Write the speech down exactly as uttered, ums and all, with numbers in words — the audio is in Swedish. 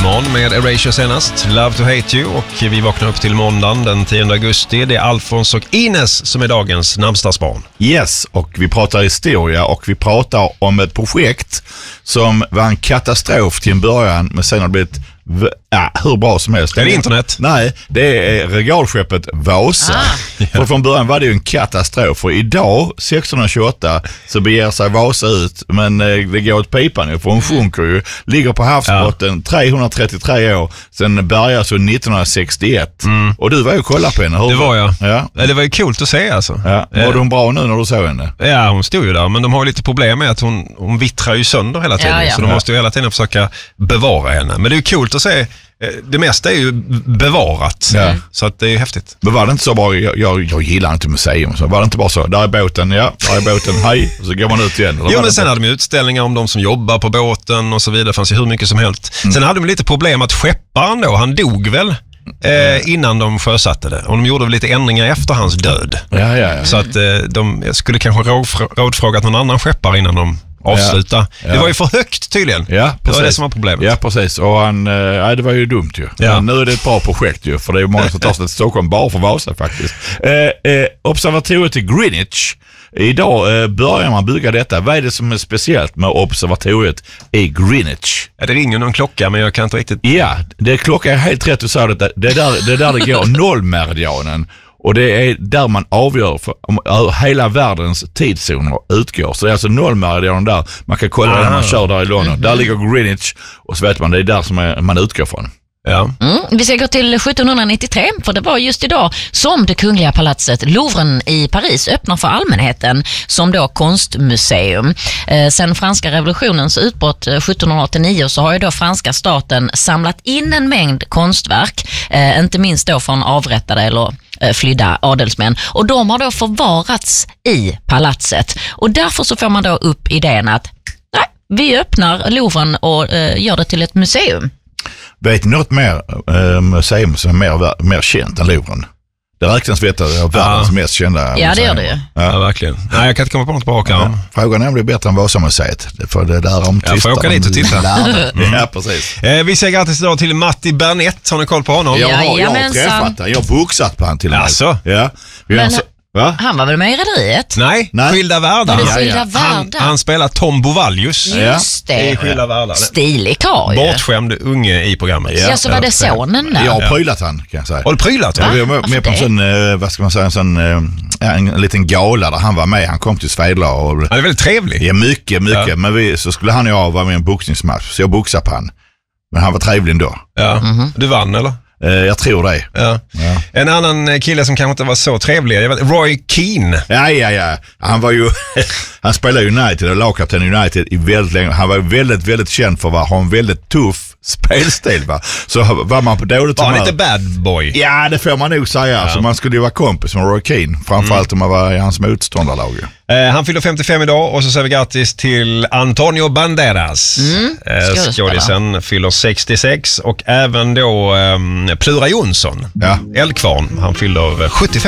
Morgon med Erasure senast, Love to Hate You, och vi vaknar upp till måndagen den tionde augusti. Det är Alfons och Ines som är dagens namnsdagsbarn. Yes, och vi pratar historia och vi pratar om ett projekt som var en katastrof till en början, men sen har det blivit v- ja, hur bra som helst. Är det internet? Nej, det är regalskeppet Vasa. Ah. För från början var det ju en katastrof, och idag sextonhundratjugoåtta så beger sig Vasa ut, men eh, det går åt pipan ju, för hon sjunker ju, ligger på havsbotten ja. trehundratrettiotre år, sen börjar så nittonhundrasextioett. Mm. Och du var ju och kollade på henne. Hur det var jag. Ja. Det var ju coolt att se alltså. Ja. Var hon bra nu när du såg henne? Ja, hon stod ju där, men de har ju lite problem med att hon, hon vittrar ju sönder hela tiden. Ja, ja. Så de måste ju hela tiden försöka bevara henne. Men det är ju coolt att se. Det mesta är ju bevarat, ja. Så att det är häftigt. Men var det inte så bra, jag, jag, jag gillar inte museum, så var det inte bara så, där är båten, ja, där är båten, hej, och så går man ut igen. Jo, men sen hade de utställningar om de som jobbar på båten och så vidare, det fanns ju hur mycket som helst. Mm. Sen hade de lite problem att skepparen då, han dog väl eh, innan de sjösatte det, och de gjorde väl lite ändringar efter hans död. Ja, ja, ja. Så att eh, de skulle kanske rådfrågat någon annan skeppare innan de avsluta. Ja, ja. Det var ju för högt tydligen. Ja, det var det som var problemet. Ja, precis. Och han, äh, det var ju dumt ju. Ja. Men nu är det ett bra projekt ju, för det är många som tar sig till Stockholm bara för Vasa faktiskt. Eh, eh, observatoriet i Greenwich. Idag eh, börjar man bygga detta. Vad är det som är speciellt med observatoriet i Greenwich? Ja, det ringer någon klocka, men jag kan inte riktigt... Ja, det klockan är helt rätt, du sa det. Det är där det, är där det går nollmeridianen. Och det är där man avgör för, om hela världens tidszoner utgår. Så det är alltså nollmeridianen där. Man kan kolla när man kör där i London. Mm-hmm. Där ligger Greenwich, och så vet man, det är där som är, man utgår från. Ja. Mm, vi ska gå till sjuttonhundranittiotre, för det var just idag som det kungliga palatset Louvren i Paris öppnar för allmänheten som då konstmuseum. Eh, sen franska revolutionens utbrott eh, sjuttonhundraåttionio så har ju då franska staten samlat in en mängd konstverk, eh, inte minst då från avrättade eller eh, flydda adelsmän, och de har då förvarats i palatset, och därför så får man då upp idén att nej, vi öppnar Louvren och eh, gör det till ett museum. Vet ni något mer äh, museum som är mer, mer känt än Louvren? Det räknas veta det är världens ja. mest kända Ja, museum. det gör det ju. Ja, ja verkligen. Nej, jag kan inte komma på något bra. Ja. Frågan är om det är bättre än Vasamuseet. För det där om jag får åka dit och titta. Mm. Ja, precis. Eh, vi säger grattis idag till Matti Bernett. Har ni koll på honom? Jag har, jag har träffat han. Jag har boxat på han till och med. Alltså? Ja. Vi Men, har, Va? Han var väl med i Rederiet? Nej, Nej. Skilda världar. Ja, ja. Skilda han, han spelar Tom Bovallius. Just det. I Skilda världar. Stilig karl. Bortskämd unge i programmet. Ja, ja så var det sonen där. Jag har prylat han, kan jag säga. Har du prylat han? Jag var med på en sån, vad ska man säga, en sån en, en liten gala där han var med. Han kom till Svedla. Och, han är väldigt trevlig. Ja, mycket, mycket. Ja. Men vi, så skulle han och jag vara med i en boxningsmatch. Så jag boxade på han. Men han var trevlig ändå. Ja. Mm-hmm. Du vann, eller? Jag tror det. Ja. Ja. En annan kille som kanske inte var så trevlig, jag vet, Roy Keane. Ja, ja, ja. Han var ju han spelade United och lagkapten United i väldigt länge. Han var väldigt, väldigt känd för att ha en väldigt tuff spelstil, va. Så var man på dåligt humör. Var han lite bad boy? Ja, det får man nog säga. Ja. Så man skulle ju vara kompis med Roy Keane, framförallt mm. om man var i hans motståndarlag. Eh, han fyller femtiofem idag, och så säger vi grattis till Antonio Banderas. Mm. Eh, skådisen fyller sextiosex, och även då eh, Plura Jonsson, ja. Eldkvarn, han fyller sjuttiofem.